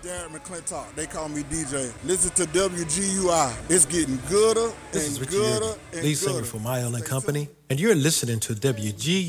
Darren McClintock. They call me DJ. Listen to WGUI. It's getting gooder This is and Richie gooder Yergin, and lead singer gooder. for Mile and Stay Company, tuned. and you're listening to WGUI.